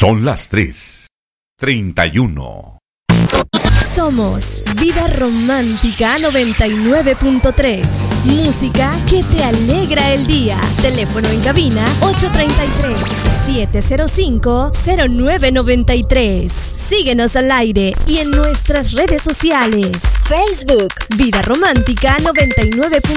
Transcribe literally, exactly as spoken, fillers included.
Son las tres treinta y uno. Somos Vida Romántica noventa y nueve punto tres. Música que te alegra el día. Teléfono en cabina ocho tres tres, siete cero cinco, cero nueve nueve tres. Síguenos al aire y en nuestras redes sociales. Facebook Vida Romántica noventa y nueve punto tres.